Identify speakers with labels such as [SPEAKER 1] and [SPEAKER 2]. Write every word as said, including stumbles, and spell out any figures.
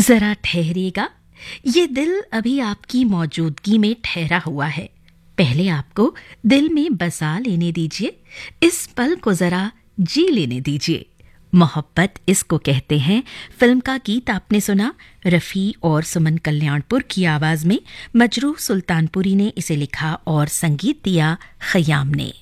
[SPEAKER 1] जरा ठहरिएगा, ये दिल अभी आपकी मौजूदगी में ठहरा हुआ है। पहले आपको दिल में बसा लेने दीजिए, इस पल को जरा जी लेने दीजिए। मोहब्बत इसको कहते हैं। फिल्म का गीत आपने सुना, रफ़ी और सुमन कल्याणपुर की आवाज में। मजरूह सुल्तानपुरी ने इसे लिखा और संगीत दिया खयाम ने।